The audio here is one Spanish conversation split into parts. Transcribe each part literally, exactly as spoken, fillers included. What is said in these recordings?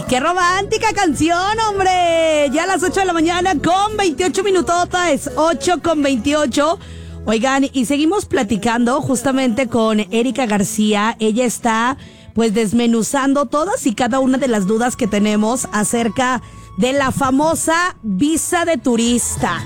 ¡Qué romántica canción, hombre! Ya a las ocho de la mañana con veintiocho minutotas, ocho con veintiocho. Oigan, y seguimos platicando justamente con Erika García. Ella está pues desmenuzando todas y cada una de las dudas que tenemos acerca de la famosa visa de turista.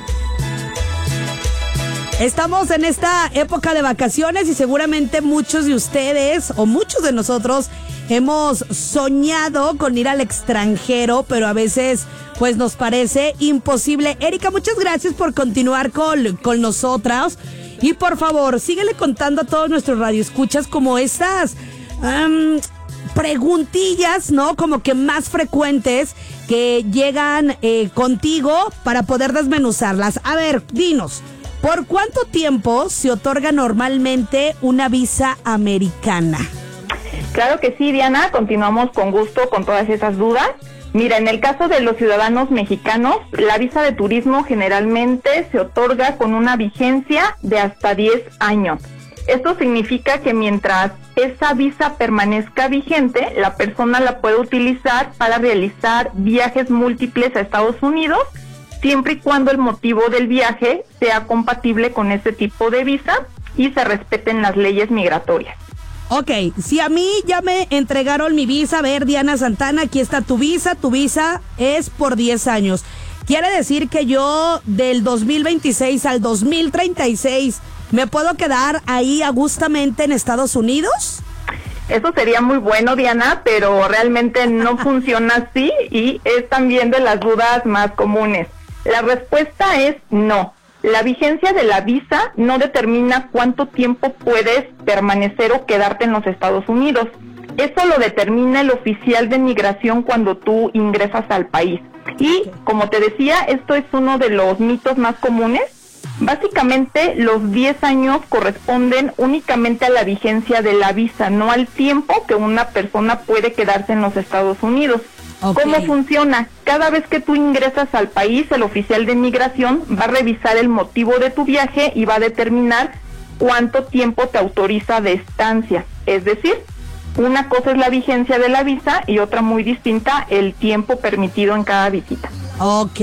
Estamos en esta época de vacaciones y seguramente muchos de ustedes o muchos de nosotros hemos soñado con ir al extranjero, pero a veces pues nos parece imposible. Erika, muchas gracias por continuar con, con nosotras. Y por favor, síguele contando a todos nuestros radioescuchas como estas um, preguntillas, ¿no? Como que más frecuentes que llegan eh, contigo para poder desmenuzarlas. A ver, dinos, ¿por cuánto tiempo se otorga normalmente una visa americana? Claro que sí, Diana, continuamos con gusto con todas esas dudas. Mira, en el caso de los ciudadanos mexicanos, la visa de turismo generalmente se otorga con una vigencia de hasta diez años. Esto significa que mientras esa visa permanezca vigente, la persona la puede utilizar para realizar viajes múltiples a Estados Unidos, siempre y cuando el motivo del viaje sea compatible con ese tipo de visa y se respeten las leyes migratorias. Ok, si a mí ya me entregaron mi visa, a ver, Diana Santana, aquí está tu visa, tu visa es por diez años. ¿Quiere decir que yo del dos mil veintiséis al dos mil treinta y seis me puedo quedar ahí agustamente en Estados Unidos? Eso sería muy bueno, Diana, pero realmente no funciona así y es también de las dudas más comunes. La respuesta es no. La vigencia de la visa no determina cuánto tiempo puedes permanecer o quedarte en los Estados Unidos. Eso lo determina el oficial de migración cuando tú ingresas al país. Y, como te decía, esto es uno de los mitos más comunes. Básicamente, los diez años corresponden únicamente a la vigencia de la visa, no al tiempo que una persona puede quedarse en los Estados Unidos. Okay. ¿Cómo funciona? Cada vez que tú ingresas al país, el oficial de migración va a revisar el motivo de tu viaje y va a determinar cuánto tiempo te autoriza de estancia. Es decir, una cosa es la vigencia de la visa y otra muy distinta, el tiempo permitido en cada visita. Ok.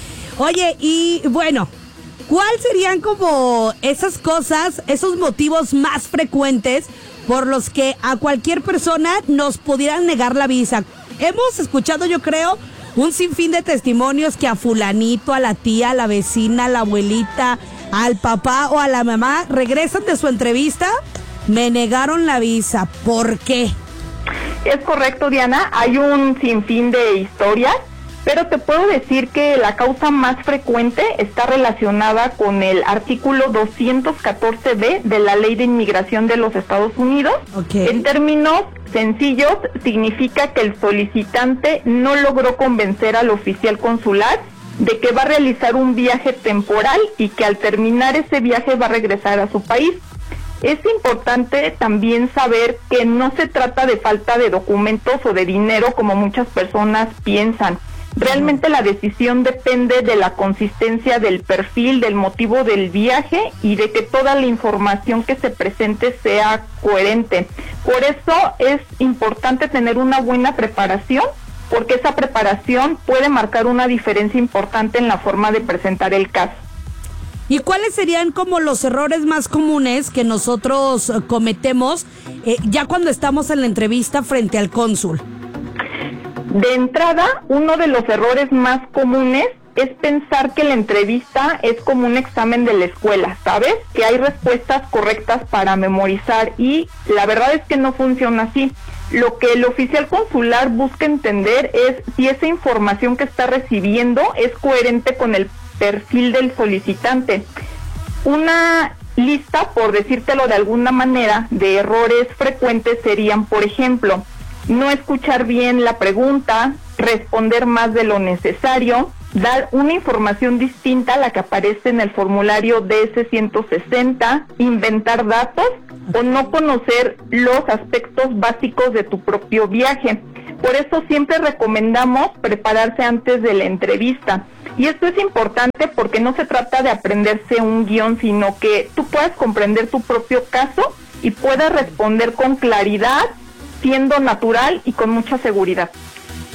Oye, y bueno, ¿cuáles serían como esas cosas, esos motivos más frecuentes por los que a cualquier persona nos pudieran negar la visa? Hemos escuchado, yo creo, un sinfín de testimonios que a fulanito, a la tía, a la vecina, a la abuelita, al papá o a la mamá regresan de su entrevista, me negaron la visa. ¿Por qué? Es correcto, Diana, hay un sinfín de historias, pero te puedo decir que la causa más frecuente está relacionada con el artículo doscientos catorce B de la Ley de Inmigración de los Estados Unidos. Okay. En términos sencillos, significa que el solicitante no logró convencer al oficial consular de que va a realizar un viaje temporal y que al terminar ese viaje va a regresar a su país. Es importante también saber que no se trata de falta de documentos o de dinero como muchas personas piensan. Realmente la decisión depende de la consistencia del perfil, del motivo del viaje y de que toda la información que se presente sea coherente. Por eso es importante tener una buena preparación, porque esa preparación puede marcar una diferencia importante en la forma de presentar el caso. ¿Y cuáles serían como los errores más comunes que nosotros cometemos eh, ya cuando estamos en la entrevista frente al cónsul? De entrada, uno de los errores más comunes es pensar que la entrevista es como un examen de la escuela, ¿sabes? Que hay respuestas correctas para memorizar y la verdad es que no funciona así. Lo que el oficial consular busca entender es si esa información que está recibiendo es coherente con el perfil del solicitante. Una lista, por decírtelo de alguna manera, de errores frecuentes serían, por ejemplo, no escuchar bien la pregunta, responder más de lo necesario, dar una información distinta a la que aparece en el formulario D S ciento sesenta, inventar datos o no conocer los aspectos básicos de tu propio viaje. Por eso siempre recomendamos prepararse antes de la entrevista. Y esto es importante porque no se trata de aprenderse un guión, sino que tú puedas comprender tu propio caso y puedas responder con claridad, siendo natural y con mucha seguridad.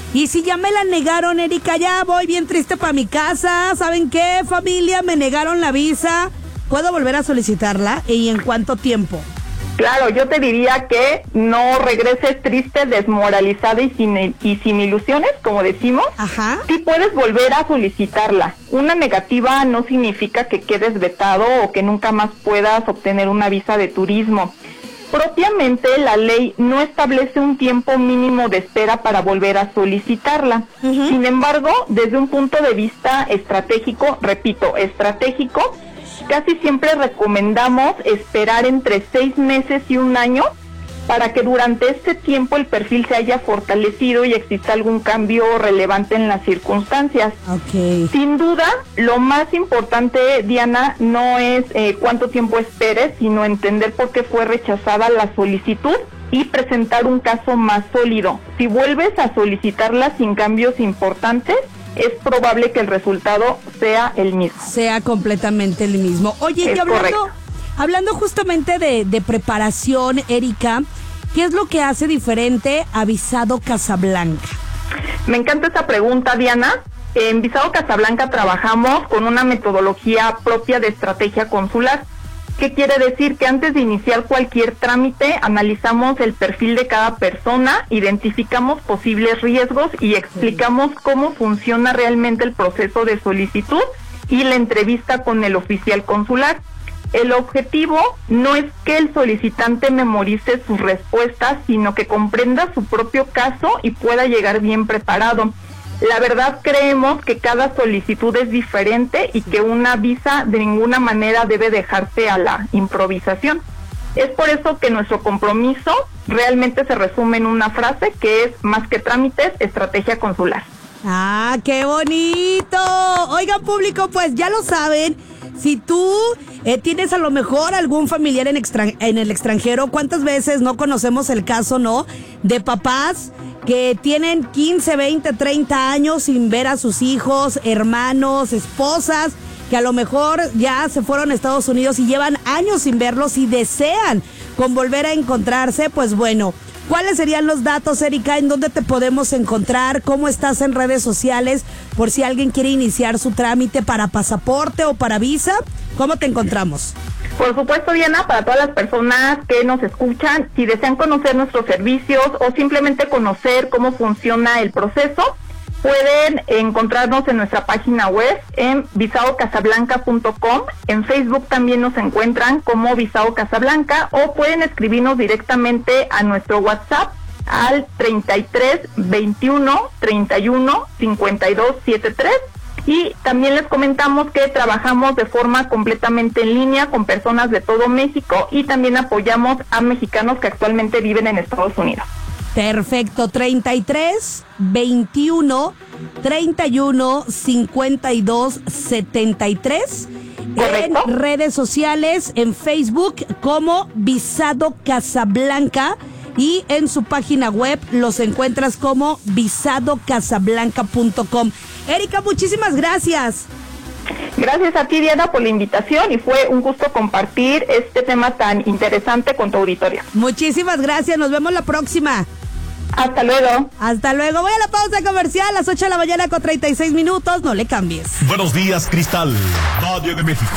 Y si ya me la negaron, Erika, ya voy bien triste para mi casa. ¿Saben qué, familia? Me negaron la visa. ¿Puedo volver a solicitarla? ¿Y en cuánto tiempo? Claro, yo te diría que no regreses triste, desmoralizada y sin, y sin ilusiones, como decimos. Ajá. Sí puedes volver a solicitarla. Una negativa no significa que quedes vetado o que nunca más puedas obtener una visa de turismo. Propiamente, la ley no establece un tiempo mínimo de espera para volver a solicitarla. Uh-huh. Sin embargo, desde un punto de vista estratégico, repito, estratégico, casi siempre recomendamos esperar entre seis meses y un año para que durante este tiempo el perfil se haya fortalecido y exista algún cambio relevante en las circunstancias. Okay. Sin duda, lo más importante, Diana, no es eh, cuánto tiempo esperes, sino entender por qué fue rechazada la solicitud y presentar un caso más sólido. Si vuelves a solicitarla sin cambios importantes, es probable que el resultado sea el mismo. Sea completamente el mismo. Oye, es y hablando, correcto. hablando justamente de, de preparación, Erika, ¿qué es lo que hace diferente a Visado Casablanca? Me encanta esa pregunta, Diana. En Visado Casablanca trabajamos con una metodología propia de estrategia consular. ¿Qué quiere decir? Que antes de iniciar cualquier trámite, analizamos el perfil de cada persona, identificamos posibles riesgos y explicamos cómo funciona realmente el proceso de solicitud y la entrevista con el oficial consular. El objetivo no es que el solicitante memorice sus respuestas, sino que comprenda su propio caso y pueda llegar bien preparado. La verdad, creemos que cada solicitud es diferente y que una visa de ninguna manera debe dejarse a la improvisación. Es por eso que nuestro compromiso realmente se resume en una frase que es: más que trámites, estrategia consular. ¡Ah, qué bonito! Oigan, público, pues ya lo saben. Si tú eh, tienes a lo mejor algún familiar en, extran- en el extranjero, ¿cuántas veces no conocemos el caso, no? De papás que tienen quince, veinte, treinta años sin ver a sus hijos, hermanos, esposas, que a lo mejor ya se fueron a Estados Unidos y llevan años sin verlos y desean con volver a encontrarse. Pues bueno, ¿cuáles serían los datos, Erika? ¿En dónde te podemos encontrar? ¿Cómo estás en redes sociales? Por si alguien quiere iniciar su trámite para pasaporte o para visa, ¿cómo te encontramos? Por supuesto, Diana, para todas las personas que nos escuchan, si desean conocer nuestros servicios o simplemente conocer cómo funciona el proceso, pueden encontrarnos en nuestra página web en visado casablanca punto com. En Facebook también nos encuentran como Visado Casablanca, o pueden escribirnos directamente a nuestro WhatsApp al treinta y tres, veintiuno, treinta y uno, cincuenta y dos, setenta y tres. Y también les comentamos que trabajamos de forma completamente en línea con personas de todo México y también apoyamos a mexicanos que actualmente viven en Estados Unidos. Perfecto, treinta y tres, veintiuno, treinta y uno, cincuenta y dos, setenta y tres. ¿Correcto? En redes sociales, en Facebook como Visado Casablanca, y en su página web los encuentras como visado casablanca punto com. Erika, muchísimas gracias. Gracias a ti, Diana, por la invitación, y fue un gusto compartir este tema tan interesante con tu auditorio. Muchísimas gracias, nos vemos la próxima. Hasta luego. Hasta luego. Voy a la pausa comercial a las ocho de la mañana con treinta y seis minutos. No le cambies. Buenos días, Cristal, Valle de México.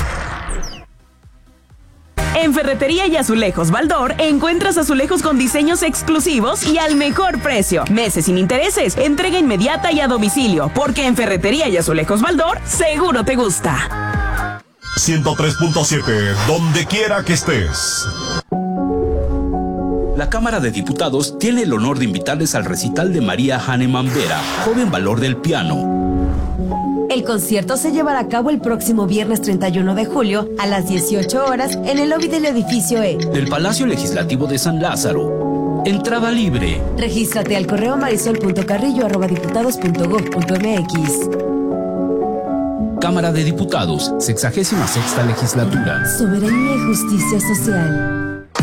En Ferretería y Azulejos Baldor encuentras azulejos con diseños exclusivos y al mejor precio. Meses sin intereses, entrega inmediata y a domicilio, porque en Ferretería y Azulejos Baldor seguro te gusta. ciento tres punto siete, donde quiera que estés. La Cámara de Diputados tiene el honor de invitarles al recital de María Hahnemann Vera, joven valor del piano. El concierto se llevará a cabo el próximo viernes treinta y uno de julio a las dieciocho horas en el lobby del edificio E del Palacio Legislativo de San Lázaro. Entrada libre. Regístrate al correo marisol punto carrillo arroba diputados punto gob punto mx. Cámara de Diputados, sexagésima sexta legislatura. Soberanía y justicia social.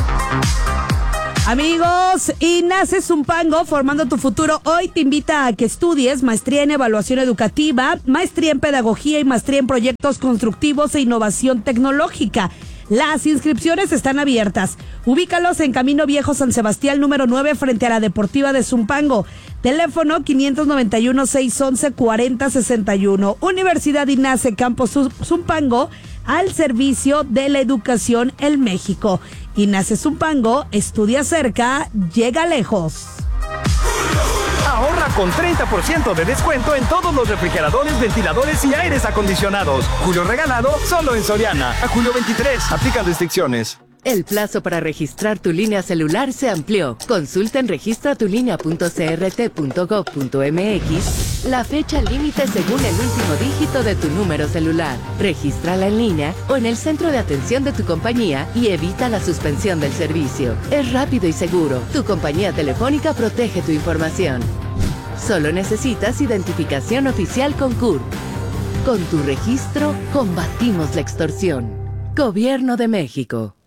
Amigos, Inace Zumpango, formando tu futuro, hoy te invita a que estudies maestría en evaluación educativa, maestría en pedagogía y maestría en proyectos constructivos e innovación tecnológica. Las inscripciones están abiertas. Ubícalos en Camino Viejo San Sebastián, número nueve, frente a la Deportiva de Zumpango. Teléfono quinientos noventa y uno, seiscientos once, cuarenta sesenta y uno. Universidad INACE Campus Zumpango, al servicio de la educación en México. INACE Zumpango, estudia cerca, llega lejos. Ahorra con treinta por ciento de descuento en todos los refrigeradores, ventiladores y aires acondicionados. Julio regalado solo en Soriana. A julio veintitrés. Aplican restricciones. El plazo para registrar tu línea celular se amplió. Consulta en registra tu línea punto c r t punto gov punto m x la fecha límite según el último dígito de tu número celular. Regístrala en línea o en el centro de atención de tu compañía y evita la suspensión del servicio. Es rápido y seguro. Tu compañía telefónica protege tu información. Solo necesitas identificación oficial con C U R. Con tu registro, combatimos la extorsión. Gobierno de México.